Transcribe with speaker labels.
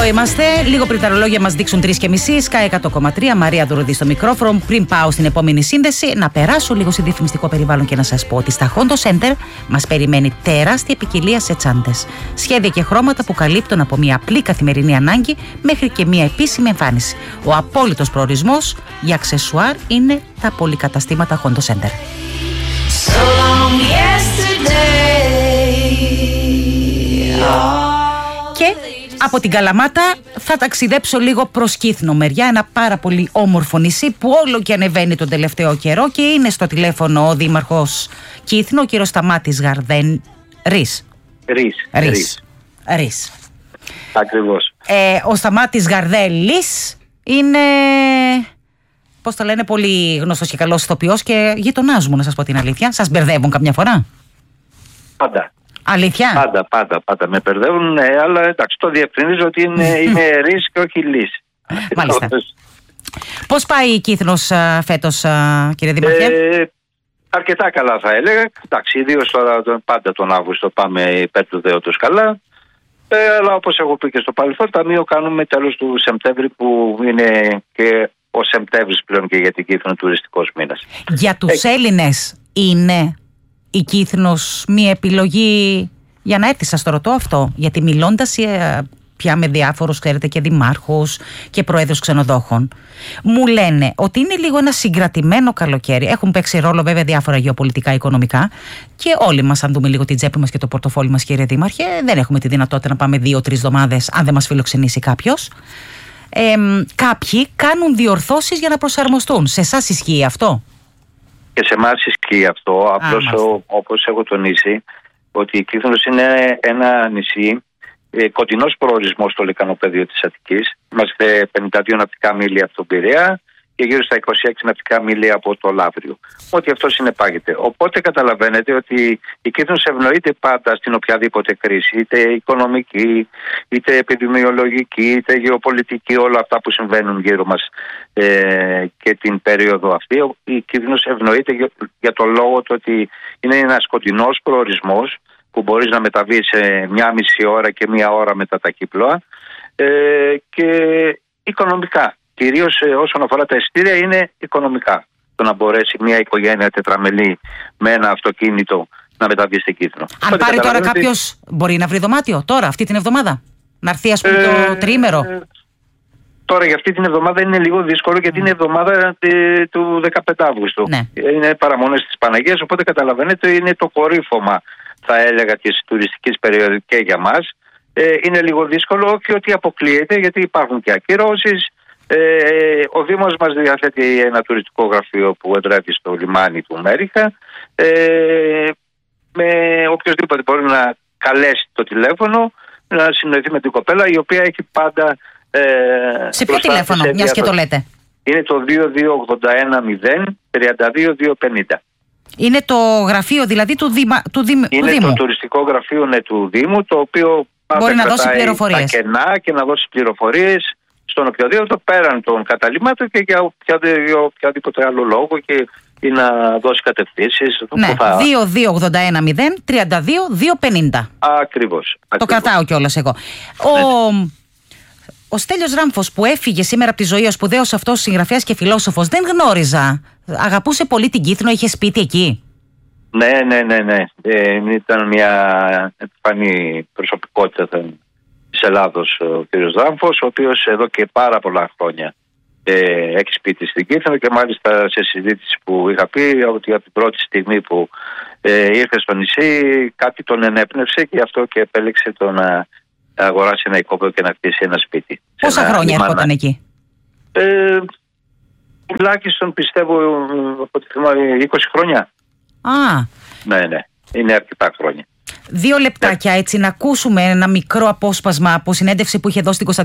Speaker 1: Εδώ είμαστε. Λίγο πριν τα ρολόγια μας δείξουν 3:30. Sky 100,3. Μαρία Δουρουδή στο μικρόφωνο. Πριν πάω στην επόμενη σύνδεση, να περάσω λίγο σε διαφημιστικό περιβάλλον και να σας πω ότι στα Hondo Center μας περιμένει τεράστια ποικιλία σε τσάντες. Σχέδια και χρώματα που καλύπτουν από μια απλή καθημερινή ανάγκη μέχρι και μια επίσημη εμφάνιση. Ο απόλυτος προορισμός για αξεσουάρ είναι τα πολυκαταστήματα Hondo Center. Και από την Καλαμάτα θα ταξιδέψω λίγο προς Κύθνο μεριά, ένα πάρα πολύ όμορφο νησί που όλο και ανεβαίνει τον τελευταίο καιρό, και είναι στο τηλέφωνο ο δήμαρχος Κύθνο, ο κύριος Σταμάτης Γαρδέλης. Ρης.
Speaker 2: Ακριβώς.
Speaker 1: Ο Σταμάτης Γαρδέλης είναι, πώς το λένε, πολύ γνωστός και καλός ηθοποιός και γειτονάς μου, να σας πω την αλήθεια. Σας μπερδεύουν καμιά φορά?
Speaker 2: Πάντα.
Speaker 1: Αλήθεια?
Speaker 2: Πάντα με μπερδεύουν, αλλά εντάξει, το διευκρινίζω ότι είναι Ρης και όχι Λης.
Speaker 1: Μάλιστα. Πώς πάει η Κύθνος φέτος, κύριε Δήμαρχε?
Speaker 2: Αρκετά καλά θα έλεγα. Εντάξει, ιδίως τώρα πάντα τον Αύγουστο πάμε υπέρ του δέοντος καλά. Αλλά όπως έχω πει και στο παρελθόν, ταμείο κάνουμε τέλος του Σεπτέμβρη, που είναι και ο Σεπτέμβρης πλέον και για την Κύθνο τουριστικός μήνας.
Speaker 1: Για τους Έλληνες είναι η Κύθνος μία επιλογή για να έρθει? Σας το ρωτώ αυτό, γιατί μιλώντας πια με διάφορους, ξέρετε, και δημάρχους και προέδρους ξενοδόχων, μου λένε ότι είναι λίγο ένα συγκρατημένο καλοκαίρι. Έχουν παίξει ρόλο βέβαια διάφορα γεωπολιτικά, οικονομικά, και όλοι μας, αν δούμε λίγο την τσέπη μας και το πορτοφόλι μας, κύριε Δήμαρχε, δεν έχουμε τη δυνατότητα να πάμε 2-3 εβδομάδες αν δεν μας φιλοξενήσει κάποιος. Κάποιοι κάνουν διορθώσεις για να προσαρμοστούν. Σε εσάς ισχύει αυτό?
Speaker 2: Και σε εμάς ισχύει αυτό. Απλώς όπως έχω τονίσει, ότι η Κύθνος είναι ένα νησί κοντινός προορισμός στο λεκανοπέδιο της Αττικής. Είμαστε 52 ναυτικά μίλια από τον Πειραιά και γύρω στα 26 ναυτικά μίλια από το Λαύριο. Ό,τι αυτό συνεπάγεται. Οπότε καταλαβαίνετε ότι η Κύθνος ευνοείται πάντα στην οποιαδήποτε κρίση, είτε οικονομική, είτε επιδημιολογική, είτε γεωπολιτική, όλα αυτά που συμβαίνουν γύρω μας και την περίοδο αυτή. Η Κύθνος ευνοείται για το λόγο του ότι είναι ένας κοντινός προορισμός που μπορείς να μεταβείς σε 1,5 ώρα και 1 ώρα μετά τα Κύπλωα, και οικονομικά. Κυρίως όσον αφορά τα εισιτήρια, είναι οικονομικά. Το να μπορέσει μια οικογένεια τετραμελή με ένα αυτοκίνητο να μεταβεί στην Κύθνο.
Speaker 1: Αν πάρει τώρα κάποιος, μπορεί να βρει δωμάτιο τώρα, αυτή την εβδομάδα? Να έρθει, ας πούμε, το τριήμερο?
Speaker 2: Τώρα για αυτή την εβδομάδα είναι λίγο δύσκολο, γιατί είναι εβδομάδα του 15 Αύγουστου.
Speaker 1: Ναι.
Speaker 2: Είναι παραμονές της Παναγίας, οπότε καταλαβαίνετε είναι το κορύφωμα, θα έλεγα, της τουριστικής περίοδου και για μας. Είναι λίγο δύσκολο, όχι ότι αποκλείεται, γιατί υπάρχουν και ακυρώσεις. Ο Δήμος μας διαθέτει ένα τουριστικό γραφείο που εντρέπει στο λιμάνι του Μέριχα. Με οποιοδήποτε μπορεί να καλέσει το τηλέφωνο, να συνοηθεί με την κοπέλα, η οποία έχει πάντα...
Speaker 1: σε ποιο τηλέφωνο, μιας και το λέτε?
Speaker 2: Είναι το 2281-032-250.
Speaker 1: Είναι το γραφείο δηλαδή του Δήμου?
Speaker 2: Είναι το τουριστικό γραφείο του Δήμου, το οποίο
Speaker 1: μπορεί να δώσει πληροφορίες.
Speaker 2: Τα κενά και να δώσει πληροφορίες στον οποιοδήποτε, πέραν των καταλήμματων, και για οποιαδήποτε άλλο λόγο, ή να δώσει κατευθύνσεις.
Speaker 1: Ναι, 2281-032-250.
Speaker 2: Ακριβώς.
Speaker 1: Το κρατάω κιόλας εγώ. Ο Στέλιος Ράμφος, που έφυγε σήμερα από τη ζωή, ο σπουδαίος αυτός συγγραφέας και φιλόσοφος, δεν γνώριζα. Αγαπούσε πολύ την Κύθνο, είχε σπίτι εκεί?
Speaker 2: Ναι. Ήταν μια επιφανή προσωπικότητα της Ελλάδος ο κ. Ράμφος, ο οποίος εδώ και πάρα πολλά χρόνια έχει σπίτι στην Κύθνο, και μάλιστα σε συζήτηση που είχα πει ότι από την πρώτη στιγμή που ήρθε στο νησί κάτι τον ενέπνευσε, και γι' αυτό και επέλεξε το να αγοράσει ένα οικόπεδο και να κτίσει ένα σπίτι.
Speaker 1: Πόσα χρόνια έρχονταν εκεί?
Speaker 2: Τουλάχιστον πιστεύω, από ό,τι θυμάμαι, 20 χρόνια. Ναι, είναι αρκετά χρόνια.
Speaker 1: 2 λεπτάκια έτσι να ακούσουμε ένα μικρό απόσπασμα από συνέντευξη που είχε δώσει στην